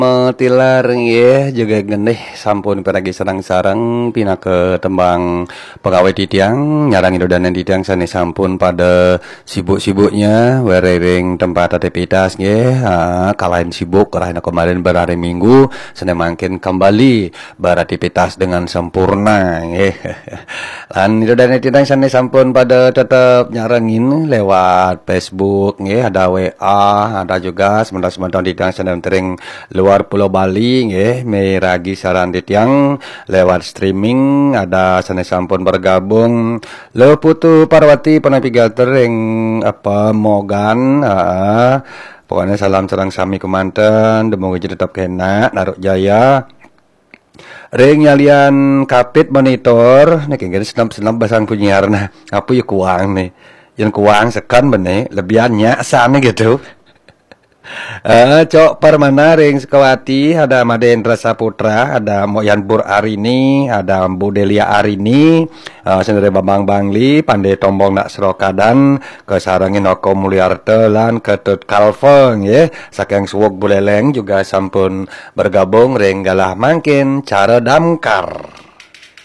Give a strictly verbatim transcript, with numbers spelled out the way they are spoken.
Metilar nggih juga geneh sampun peragi sareng-sareng pina ke tembang pegawai titiang nyarang dodanan titiang sane sampun pada sibuk-sibuknya werering tempat aktivitas nggih ah, kalahin sibuk karena kemarin berhari Minggu sane makin kembali beraktivitas dengan sempurna nggih. Lan dodanan titiang sane sampun pada tetap nyarengin lewat Facebook nggih ada W A ada juga sementara-sementara titiang sane tering luar Pulau Bali nggih meragi saran titiang lewat streaming ada sane sampun bergabung le Putu Parwati panapigater yang apa Mogan ah, pokoknya salam sareng sami kemanten demoga tetap kena naruk jaya ring nyalian kapit monitor nek ngene senam-senam basang punyiarna apa ya kuang nih yang kuang sekan bene lebihannya sana gitu. Eh, Cok Permana ring Sekawati, ada Madendra Saputra, ada Moyan Pur Arini, ada Bu Delia Arini, uh, sendiri Bambang Bangli, Pandai Tombong Nak Serokadan, kesarangin Oko Mulyarte lan Ketut Kalfeng ya, saking suwok buleleng juga sampun bergabung ring galah mangkin cara damkar.